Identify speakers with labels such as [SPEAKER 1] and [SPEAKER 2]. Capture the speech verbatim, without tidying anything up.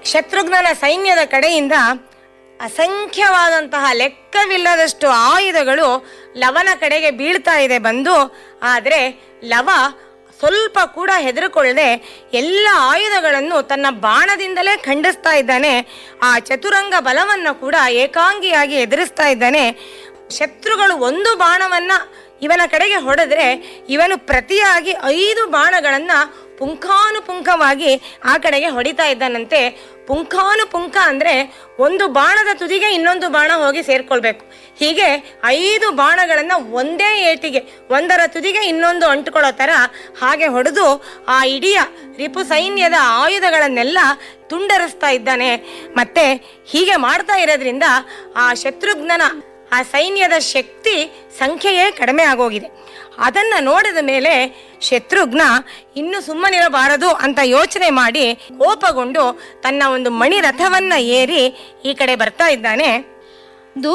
[SPEAKER 1] ಶತ್ರುಘ್ನನ ಸೈನ್ಯದ ಕಡೆಯಿಂದ ಅಸಂಖ್ಯವಾದಂತಹ ಲೆಕ್ಕವಿಲ್ಲದಷ್ಟು ಆಯುಧಗಳು ಲವನ ಕಡೆಗೆ ಬೀಳ್ತಾ ಇದೆ ಬಂದು. ಆದರೆ ಲವ ಸ್ವಲ್ಪ ಕೂಡ ಹೆದರಿಕೊಳ್ಳದೆ ಎಲ್ಲ ಆಯುಧಗಳನ್ನು ತನ್ನ ಬಾಣದಿಂದಲೇ ಖಂಡಿಸ್ತಾ ಇದ್ದಾನೆ. ಆ ಚತುರಂಗ ಬಲವನ್ನು ಕೂಡ ಏಕಾಂಗಿಯಾಗಿ ಎದುರಿಸ್ತಾ ಇದ್ದಾನೆ. ಶತ್ರುಗಳು ಒಂದು ಬಾಣವನ್ನ ಇವನ ಕಡೆಗೆ ಹೊಡೆದ್ರೆ ಇವನು ಪ್ರತಿಯಾಗಿ ಐದು ಬಾಣಗಳನ್ನ ಪುಂಖಾನುಪುಂಖವಾಗಿ ಆ ಕಡೆಗೆ ಹೊಡಿತಾ ಇದ್ದಾನಂತೆ. ಪುಂಖಾನುಪುಂಖ ಅಂದ್ರೆ ಒಂದು ಬಾಣದ ತುದಿಗೆ ಇನ್ನೊಂದು ಬಾಣ ಹೋಗಿ ಸೇರ್ಕೊಳ್ಬೇಕು. ಹೀಗೆ ಐದು ಬಾಣಗಳನ್ನ ಒಂದೇ ಏಟಿಗೆ, ಒಂದರ ತುದಿಗೆ ಇನ್ನೊಂದು ಅಂಟುಕೊಳ್ಳೋ ತರ ಹಾಗೆ ಹೊಡೆದು ಆ ಇಡೀ ರಿಪು ಸೈನ್ಯದ ಆಯುಧಗಳನ್ನೆಲ್ಲ ತುಂಡರಿಸ್ತಾ ಇದ್ದಾನೆ. ಮತ್ತೆ ಹೀಗೆ ಮಾಡ್ತಾ ಇರೋದ್ರಿಂದ ಆ ಶತ್ರುಘ್ನನ ಆ ಸೈನ್ಯದ ಶಕ್ತಿ ಸಂಖ್ಯೆಯೇ ಕಡಿಮೆ ಆಗೋಗಿದೆ. ಅದನ್ನ ನೋಡಿದ ಮೇಲೆ ಶತ್ರುಘ್ನ ಇನ್ನು ಸುಮ್ಮನಿರಬಾರದು ಅಂತ ಯೋಚನೆ ಮಾಡಿ ಕೋಪಗೊಂಡು ತನ್ನ ಒಂದು ಮಣಿ ರಥವನ್ನ ಏರಿ ಈ ಕಡೆ ಬರ್ತಾ ಇದ್ದಾನೆ.